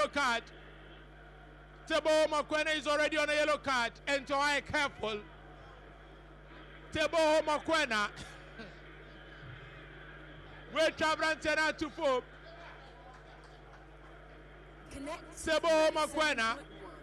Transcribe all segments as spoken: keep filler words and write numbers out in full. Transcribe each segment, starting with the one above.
card. Tebo Mokwena is already on a yellow card. And to eye careful. Tebo Mokwena. We're traveling ten to four. Tebo Mokwena.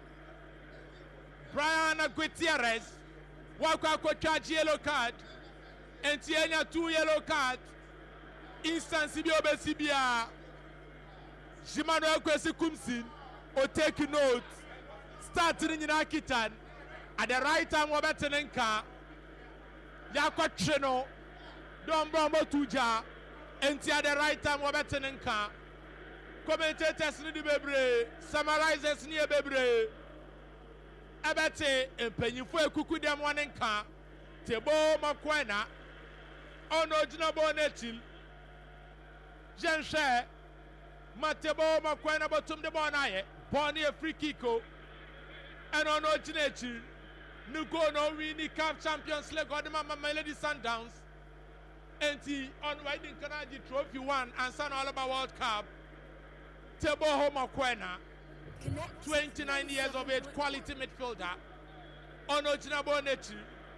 Brian Gutierrez. Waka ko charge yellow card. And Tienya two yellow card. Instant C B O B C B A. Jimano Kwesi Kumsin. O take note. Starting in Akitan. At the right time, Wabetenenka. Yakwa Treno. Don Brombo Tuja. And at the right time, Wabetenenka. Commentators ni bebre. Summarizers ni bebre. Abete empenyifo ekuku dem wanenka Tebo Mokwena ono jinabo netil Jenhwe Matebo Mokwena botum de bonaye boni a free kicko and ono jinechi nuko no win CAF Champions League or the Mama Melody Sundowns enti on riding Kanaji trophy one and San all about World Cup Tebo Mokwena twenty-nine years of age, quality midfielder. Ono Jinabo Nechi.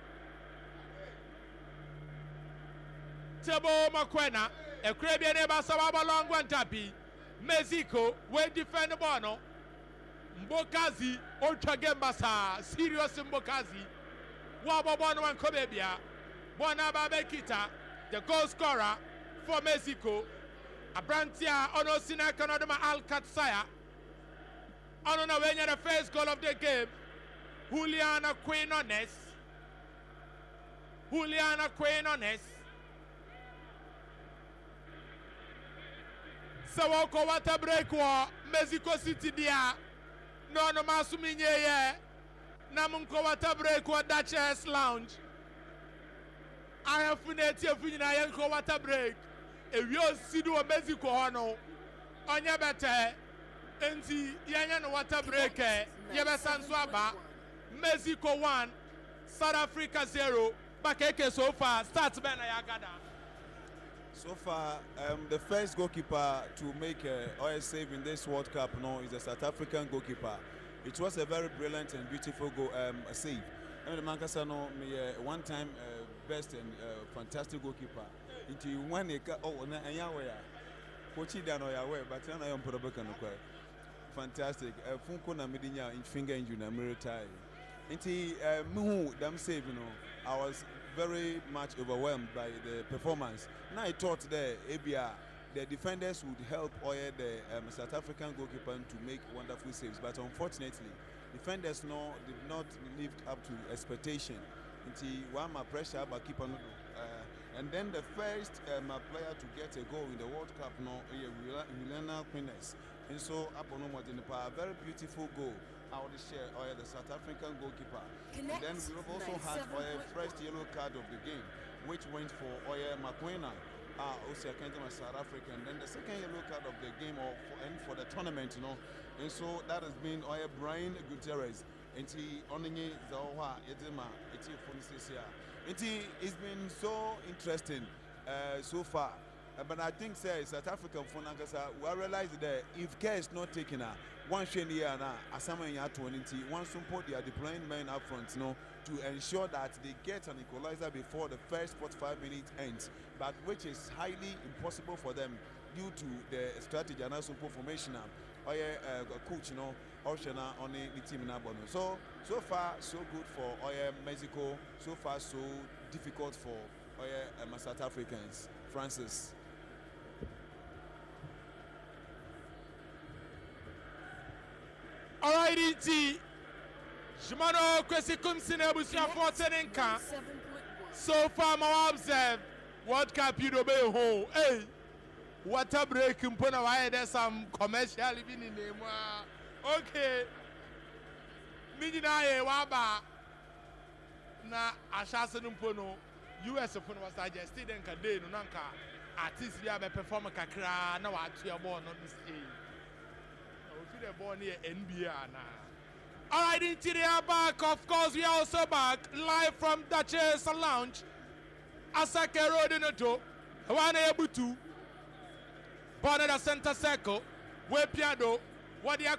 Tebo Mokwena. A Caribbean neighbor Sababa Long Guantapi. Mexico. When defend the Bono. Mbokazi. Ultra Gembasa. Serious Mbokazi. Wabo Bono and Kobebia. Bona Babekita. The goal scorer for Mexico. Abrantia Ono Sinakanodoma Alcatsaya. On the first goal of the game, Juliana Quinones. Juliana Quinones. Sawoko water break war, Mexico City dia. No no masuminye ye. Namunko water break war Duchess Lounge. I have finished your finna water break. If you see do Mexico hono, on your better. Enti yanya no water break yebesa nso aba Mexico one South Africa zero bakeke so far start ben na yagada. So far um, the first goalkeeper to make a oil save in this World Cup no is a South African goalkeeper. It was a very brilliant and beautiful goal um, a save. And the Mankasa no me uh, one time uh, best and uh, fantastic goalkeeper into one oh na anyawe kochi da no yawe but na yom probeka no kwa. Fantastic. Uh, Funko na medinya in finger injury na militai. Inti muhu them save you know. I was very much overwhelmed by the performance. Now I thought the A B R the defenders would help Oye the um, South African goalkeeper to make wonderful saves, but unfortunately, defenders no did not live up to expectation. Inti one my pressure but keep on. Uh, and then the first um, player to get a goal in the World Cup no Juliana Quinones. And so, upon a very beautiful goal out of the share or the South African goalkeeper. And then we also had our first yellow card of the game, which went for Oye Mokwena, uh, also South Africa. And then the second yellow card of the game or for, and for the tournament, you know. And so that has been Oye Brian Gutierrez. And he only Zawa Edema, Eti Fonsesia. And it's been so interesting uh, so far. Uh, but I think say South African for Nagasa, we realize that if care is not taken, uh, one shiny year now, as someone you twenty, one support they are deploying men up front, you know, to ensure that they get an equalizer before the first forty-five minutes ends, but which is highly impossible for them due to the strategy and also formation. Or uh, coach, you know, Oceana on the team in Abono. So so far so good for Oye Mexico. So far so difficult for Oye um, South Africans. Francis. All right, Inti. Jumano Kwesi Kumsin Ebusia Fortenenka. So far, my observe World Cup you do be home. Hey, water break in Pona. Why there's some commercial living in the okay. Midina Waba na Ashasa Numpono. U S phone was suggested and Kade Nunanka. Artists we have a performer Kakra. Now at your born on this day. We feel born here N B A now. All right, into the back. Of course, we are also back live from Duchess Lounge. Asake Road in the door. One able to. Born at the center circle. Where Piado. What the